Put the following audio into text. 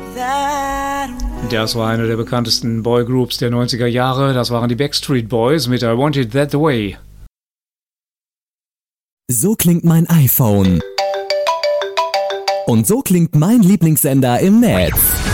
Das war eine der bekanntesten Boygroups der 90er Jahre. Das waren die Backstreet Boys mit I Want It That Way. So klingt mein iPhone. Und so klingt mein Lieblingssender im Netz.